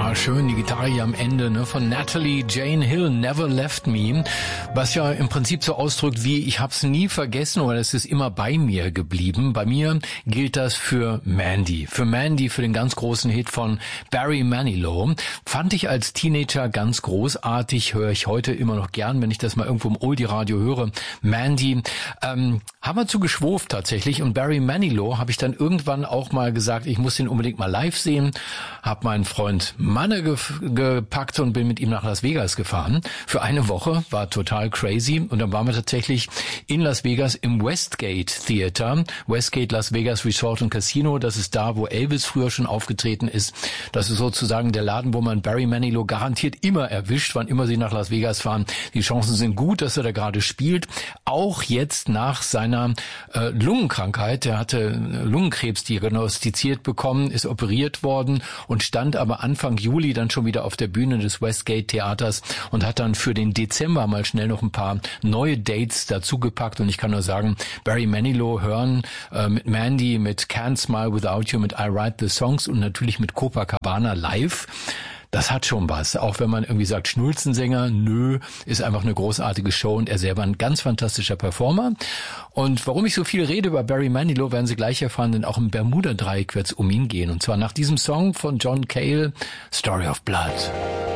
Ja, schön, die Gitarre hier am Ende, ne, von Natalie Jane Hill, Never Left Me, was ja im Prinzip so ausdrückt wie, ich hab's nie vergessen oder es ist immer bei mir geblieben. Bei mir gilt das für Mandy, für den ganz großen Hit von Barry Manilow. Fand ich als Teenager ganz großartig, höre ich heute immer noch gern, wenn ich das mal irgendwo im Oldie-Radio höre. Mandy, haben wir zu geschwurft tatsächlich, und Barry Manilow habe ich dann irgendwann auch mal gesagt, ich muss den unbedingt mal live sehen, habe meinen Freund Manne gepackt und bin mit ihm nach Las Vegas gefahren. Für eine Woche, war total crazy. Und dann waren wir tatsächlich in Las Vegas im Westgate Theater. Westgate Las Vegas Resort und Casino. Das ist da, wo Elvis früher schon aufgetreten ist. Das ist sozusagen der Laden, wo man Barry Manilow garantiert immer erwischt, wann immer sie nach Las Vegas fahren. Die Chancen sind gut, dass er da gerade spielt. Auch jetzt nach seiner Lungenkrankheit. Er hatte Lungenkrebs diagnostiziert bekommen, ist operiert worden und stand aber Anfang Juli dann schon wieder auf der Bühne des Westgate Theaters und hat dann für den Dezember mal schnell noch ein paar neue Dates dazugepackt. Und ich kann nur sagen, Barry Manilow hören mit Mandy, mit Can't Smile Without You, mit I Write the Songs und natürlich mit Copacabana live. Das hat schon was. Auch wenn man irgendwie sagt, Schnulzensänger, nö, ist einfach eine großartige Show und er selber ein ganz fantastischer Performer. Und warum ich so viel rede über Barry Manilow, werden Sie gleich erfahren, denn auch im Bermuda-Dreieck wird es um ihn gehen. Und zwar nach diesem Song von John Cale, Story of Blood.